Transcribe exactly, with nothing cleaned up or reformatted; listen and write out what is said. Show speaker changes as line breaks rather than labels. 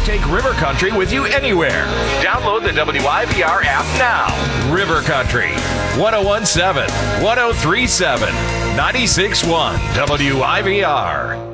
Take River Country with you anywhere. Download the W I V R app now. River Country, one oh one point seven, one oh three point seven, ninety-six point one W I V R.